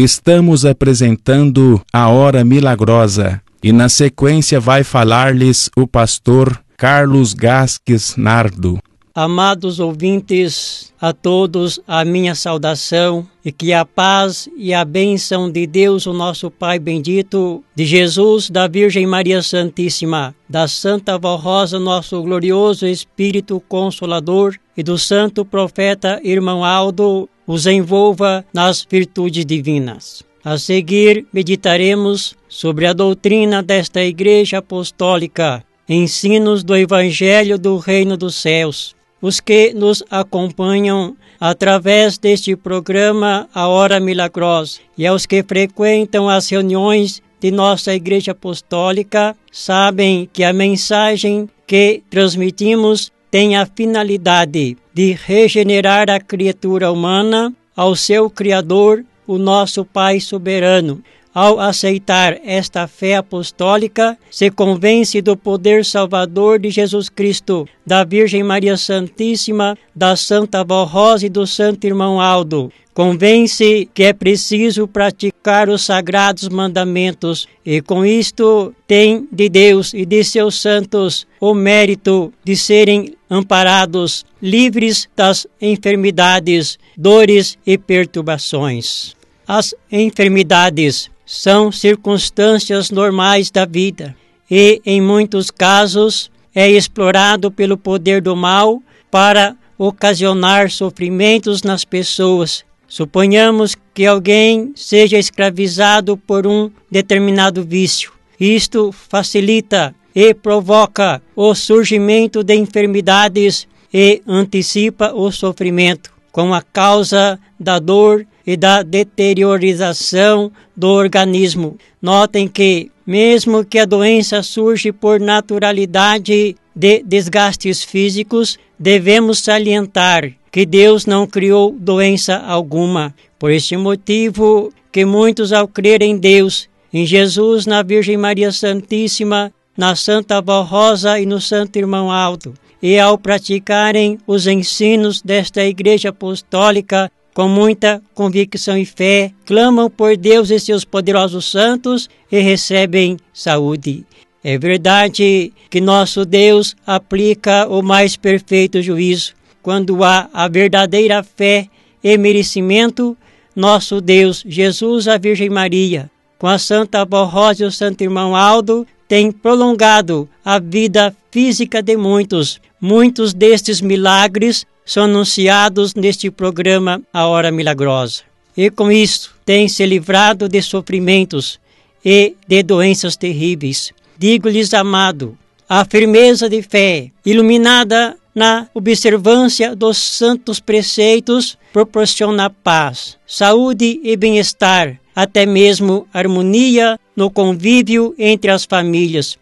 estamos apresentando a Hora Milagrosa e na sequência vai falar-lhes o pastor Carlos Gasques Nardo. Amados ouvintes, a todos a minha saudação e que a paz e a bênção de Deus, o nosso Pai bendito, de Jesus, da Virgem Maria Santíssima, da Santa Vó Rosa, nosso glorioso Espírito Consolador, e do Santo Profeta Irmão Aldo, os envolva nas virtudes divinas. A seguir, meditaremos sobre a doutrina desta Igreja Apostólica, ensinos do Evangelho do Reino dos Céus. Os que nos acompanham através deste programa A Hora Milagrosa e aos que frequentam as reuniões de nossa Igreja Apostólica sabem que a mensagem que transmitimos tem a finalidade de regenerar a criatura humana ao seu Criador, o nosso Pai soberano. Ao aceitar esta fé apostólica, se convence do poder salvador de Jesus Cristo, da Virgem Maria Santíssima, da Santa Vó Rosa e do Santo Irmão Aldo. Convence que é preciso praticar os sagrados mandamentos e com isto tem de Deus e de seus santos o mérito de serem amparados, livres das enfermidades, dores e perturbações. As enfermidades são circunstâncias normais da vida e, em muitos casos, é explorado pelo poder do mal para ocasionar sofrimentos nas pessoas. Suponhamos que alguém seja escravizado por um determinado vício. Isto facilita e provoca o surgimento de enfermidades e antecipa o sofrimento, com a causa da dor e da deteriorização do organismo. Notem que, mesmo que a doença surge por naturalidade de desgastes físicos, devemos salientar que Deus não criou doença alguma. Por este motivo, que muitos ao crer em Deus, em Jesus, na Virgem Maria Santíssima, na Santa Vó Rosa e no Santo Irmão Aldo, e ao praticarem os ensinos desta Igreja Apostólica, com muita convicção e fé, clamam por Deus e seus poderosos santos e recebem saúde. É verdade que nosso Deus aplica o mais perfeito juízo. Quando há a verdadeira fé e merecimento, nosso Deus, Jesus, a Virgem Maria, com a Santa Vó Rosa e o Santo Irmão Aldo, tem prolongado a vida física de muitos. Muitos destes milagres são anunciados neste programa A Hora Milagrosa. E com isso, tem se livrado de sofrimentos e de doenças terríveis. Digo-lhes, amado, a firmeza de fé, iluminada na observância dos santos preceitos, proporciona paz, saúde e bem-estar, até mesmo harmonia no convívio entre as famílias.